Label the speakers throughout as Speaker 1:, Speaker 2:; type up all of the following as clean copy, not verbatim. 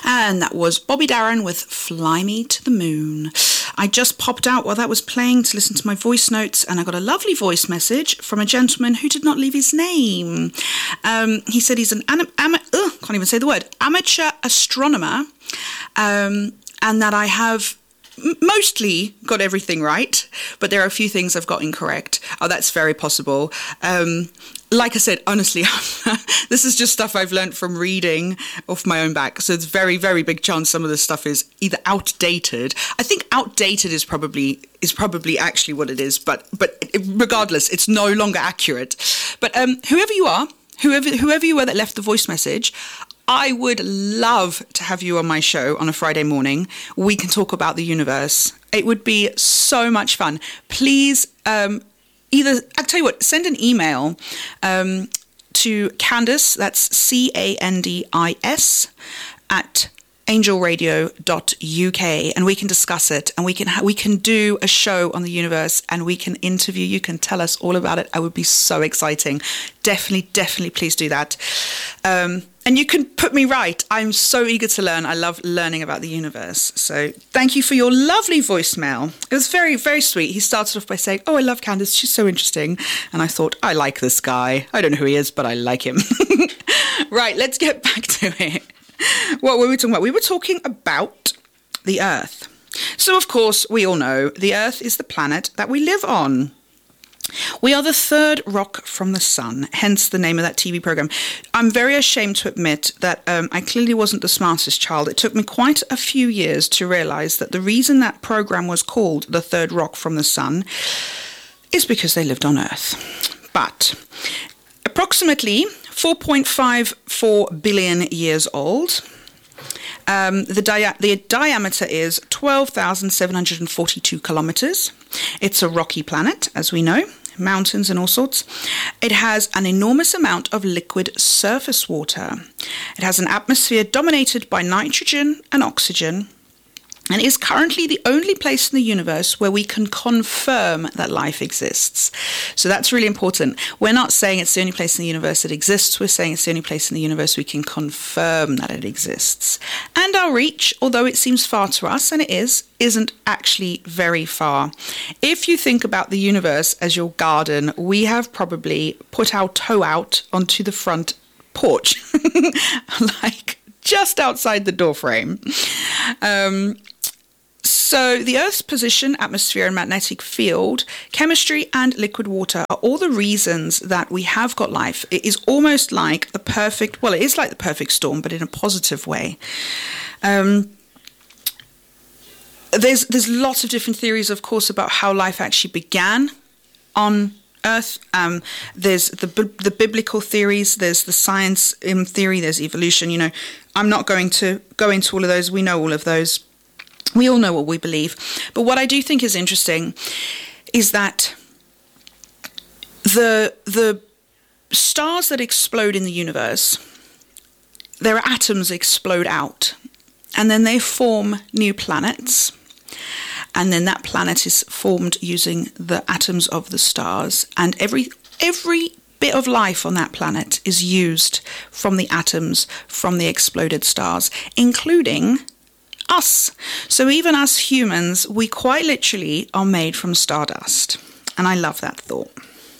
Speaker 1: And that was Bobby Darin with Fly Me to the Moon. I just popped out while that was playing to listen to my voice notes, and I got a lovely voice message from a gentleman who did not leave his name. He said he's an can't even say the word, amateur astronomer, and that I have mostly got everything right, but there are a few things I've got incorrect. Oh, that's very possible. Like I said, honestly, this is just stuff I've learned from reading off my own back. So it's very, very big chance some of this stuff is either outdated. I think outdated is probably actually what it is, but regardless, it's no longer accurate. But whoever you are that left the voice message, I would love to have you on my show on a Friday morning. We can talk about the universe. It would be so much fun. Please, I'll tell you what, send an email to Candice, that's Candis, at angelradio.uk, and we can discuss it, and we can do a show on the universe, and we can interview. You can tell us all about it. It would be so exciting. Definitely please do that. And you can put me right. I'm so eager to learn. I love learning about the universe. So thank you for your lovely voicemail. It was very, very sweet. He started off by saying, "Oh, I love Candice. She's so interesting." And I thought, I like this guy. I don't know who he is, but I like him. Right, let's get back to it. What were we talking about? We were talking about the Earth. So, of course, we all know the Earth is the planet that we live on. We are the third rock from the sun, hence the name of that TV program. I'm very ashamed to admit that I clearly wasn't the smartest child. It took me quite a few years to realize that the reason that program was called the third rock from the sun is because they lived on Earth. But approximately 4.54 billion years old. The diameter is 12,742 kilometers. It's a rocky planet, as we know, mountains and all sorts. It has an enormous amount of liquid surface water. It has an atmosphere dominated by nitrogen and oxygen, and is currently the only place in the universe where we can confirm that life exists. So that's really important. We're not saying it's the only place in the universe that exists. We're saying it's the only place in the universe we can confirm that it exists. And our reach, although it seems far to us, and it is, isn't actually very far. If you think about the universe as your garden, we have probably put our toe out onto the front porch, like just outside the doorframe. So the Earth's position, atmosphere and magnetic field, chemistry and liquid water are all the reasons that we have got life. It is almost like it is like the perfect storm, but in a positive way. There's lots of different theories, of course, about how life actually began on Earth. There's the biblical theories, there's the science theory, there's evolution. You know, I'm not going to go into all of those. We know all of those. We all know what we believe. But what I do think is interesting is that the stars that explode in the universe, their atoms explode out, and then they form new planets. And then that planet is formed using the atoms of the stars. And every bit of life on that planet is used from the atoms from the exploded stars, including us. So even us humans, we quite literally are made from stardust. And I love that thought.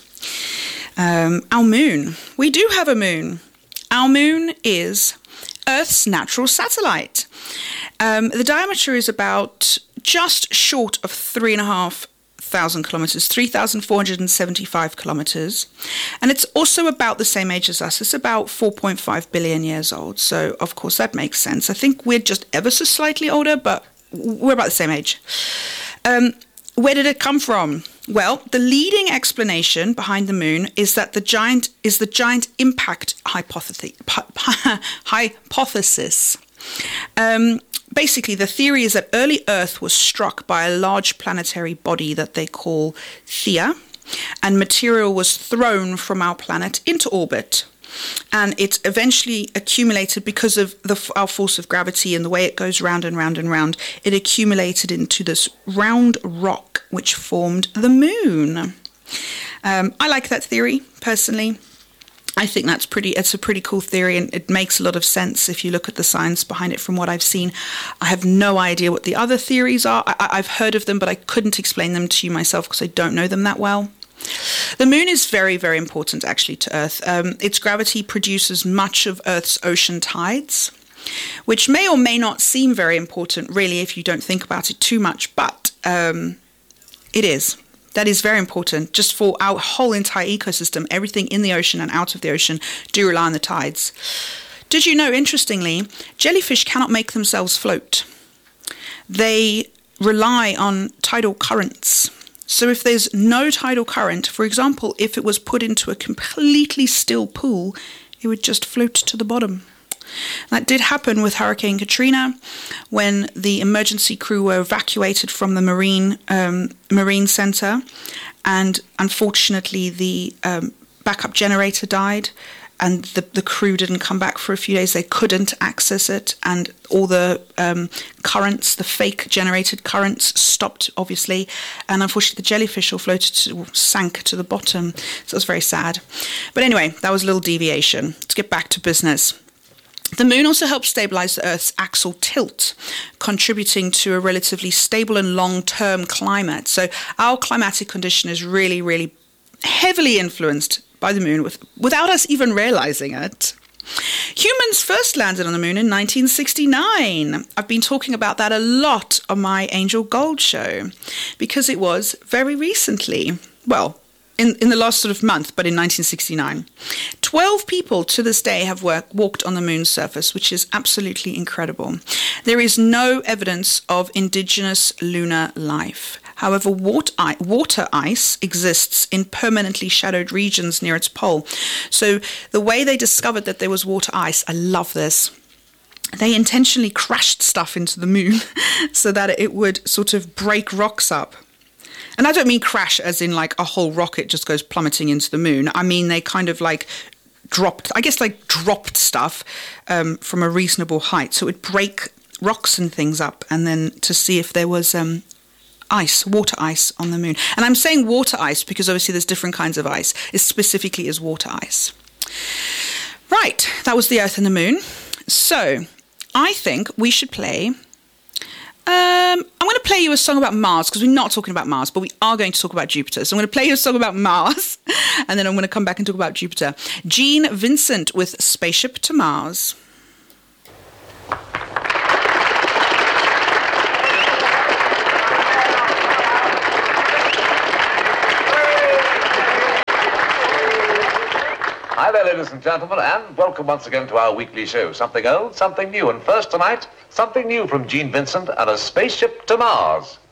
Speaker 1: Our moon. We do have a moon. Our moon is Earth's natural satellite. The diameter is about just short of 3,500 kilometers, 3,475 kilometers. And it's also about the same age as us. It's about 4.5 billion years old. So, of course, that makes sense. I think we're just ever so slightly older, but we're about the same age. Where did it come from? Well, the leading explanation behind the moon is that the giant impact hypothesis. Basically, the theory is that early Earth was struck by a large planetary body that they call Theia, and material was thrown from our planet into orbit. And it eventually accumulated because of our force of gravity and the way it goes round and round and round. It accumulated into this round rock, which formed the moon. I like that theory, personally. I think it's a pretty cool theory, and it makes a lot of sense if you look at the science behind it from what I've seen. I have no idea what the other theories are. I've heard of them, but I couldn't explain them to you myself because I don't know them that well. The moon is very, very important actually to Earth. Its gravity produces much of Earth's ocean tides, which may or may not seem very important really if you don't think about it too much, but it is. That is very important. Just for our whole entire ecosystem, everything in the ocean and out of the ocean do rely on the tides. Did you know, interestingly, jellyfish cannot make themselves float? They rely on tidal currents. So if there's no tidal current, for example, if it was put into a completely still pool, it would just float to the bottom. That did happen with Hurricane Katrina when the emergency crew were evacuated from the Marine Center, and unfortunately the backup generator died and the crew didn't come back for a few days. They couldn't access it, and all the currents, the fake generated currents, stopped, obviously, and unfortunately the jellyfish all sank to the bottom. So it was very sad. But anyway, that was a little deviation. Let's get back to business. The moon also helps stabilize the Earth's axial tilt, contributing to a relatively stable and long-term climate. So our climatic condition is really, really heavily influenced by the moon without us even realizing it. Humans first landed on the moon in 1969. I've been talking about that a lot on my Angel Gold show because it was very recently, well, in the last sort of month, but in 1969. 12 people to this day have walked on the moon's surface, which is absolutely incredible. There is no evidence of indigenous lunar life. However, water ice exists in permanently shadowed regions near its pole. So the way they discovered that there was water ice, I love this. They intentionally crashed stuff into the moon so that it would sort of break rocks up. And I don't mean crash as in like a whole rocket just goes plummeting into the moon. I mean they kind of like dropped stuff from a reasonable height. So it would break rocks and things up, and then to see if there was water ice on the moon. And I'm saying water ice because obviously there's different kinds of ice. It specifically is water ice. Right, that was the Earth and the moon. So I think we should play... I'm going to play you a song about Mars because we're not talking about Mars, but we are going to talk about Jupiter. So I'm going to play you a song about Mars and then I'm going to come back and talk about Jupiter. Gene Vincent with Spaceship to Mars.
Speaker 2: Hi there, ladies and gentlemen, and welcome once again to our weekly show. Something old, something new, and first tonight, something new from Gene Vincent and a Spaceship to Mars.